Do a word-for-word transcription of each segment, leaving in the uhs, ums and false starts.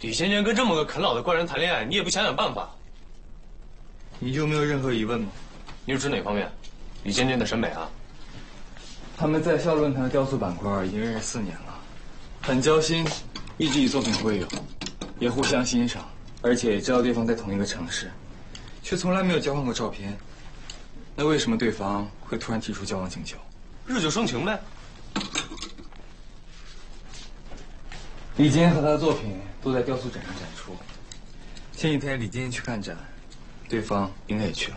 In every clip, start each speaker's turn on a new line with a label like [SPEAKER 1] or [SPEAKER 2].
[SPEAKER 1] 李尖尖跟这么个啃老的怪人谈恋爱，你也不想想办法？
[SPEAKER 2] 你就没有任何疑问吗？
[SPEAKER 1] 你是指哪方面？李尖尖的审美啊？
[SPEAKER 2] 他们在校论坛的雕塑板块已经认识四年了，很交心，一直以作品会友，也互相欣赏，而且也知道对方在同一个城市，却从来没有交换过照片。那为什么对方会突然提出交往请求？
[SPEAKER 1] 日久生情呗。
[SPEAKER 2] 李坚和他的作品都在雕塑展上展出。前几天李坚去看展，对方应该也去了。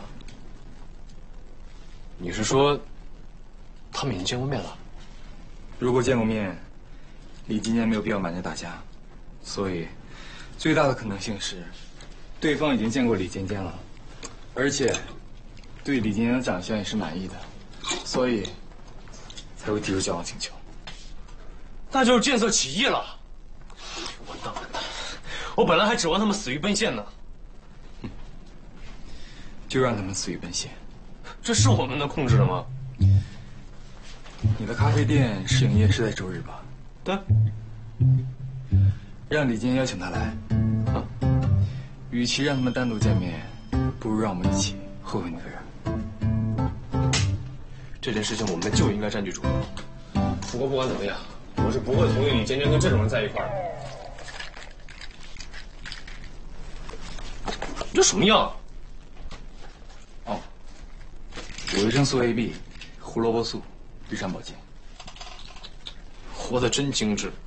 [SPEAKER 1] 你是说，他们已经见过面了？
[SPEAKER 2] 如果见过面，李今年没有必要瞒着大家，所以最大的可能性是，对方已经见过李尖尖了，而且对李尖尖的长相也是满意的，所以才会提出交往请求。
[SPEAKER 1] 那就是见色起意了。完蛋完蛋！我本来还指望他们死于奔现呢。
[SPEAKER 2] 嗯，就让他们死于奔现。
[SPEAKER 1] 这是我们能控制的吗？
[SPEAKER 2] 你的咖啡店试营业是在周日吧？
[SPEAKER 1] 对。
[SPEAKER 2] 让李坚邀请他来。啊，与其让他们单独见面，不如让我们一起后悔那个人。
[SPEAKER 1] 这件事情我们就应该占据主动。不过不管怎么样，我是不会同意李尖尖跟这种人在一块儿的。这什么药？
[SPEAKER 2] 哦，维生素 A B、胡萝卜素、绿山宝剑。
[SPEAKER 1] 活得真精致。